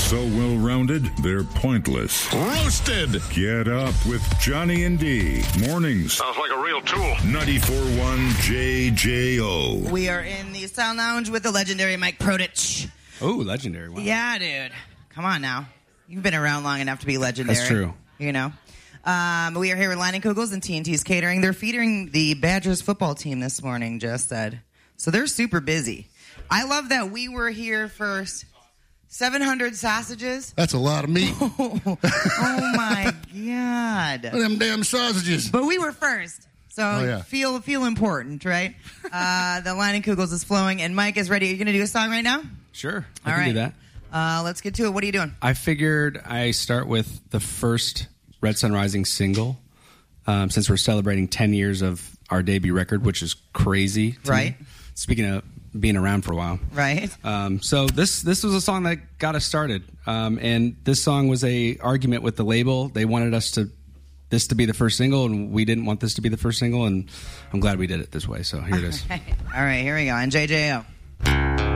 So well-rounded, they're pointless. Roasted! Get up with Johnny and D. Mornings. Sounds like a real tool. 94.1 JJO. We are in the Sound Lounge with the legendary Mike Prodich. Oh, legendary. Wow. Yeah, dude. Come on now. You've been around long enough to be legendary. That's true. You know? We are here with Leinenkugels and TNT's Catering. They're feeding the Badgers football team this morning, just said. So they're super busy. I love that we were here first. 700 sausages. That's a lot of meat. Oh my God. Them damn sausages. But we were first. So feel important, right? The Leinenkugels is flowing, and Mike is ready. Are you going to do a song right now? Sure. All I can do that. Let's get to it. What are you doing? I figured I start with the first Red Sun Rising single, since we're celebrating 10 years of our debut record, which is crazy. Right. Me. Speaking of being around for a while. Right. So this was a song that got us started. And this song was a argument with the label. They wanted this to be the first single, and we didn't want this to be the first single, and I'm glad we did it this way. So here it is. All right, here we go. And JJO.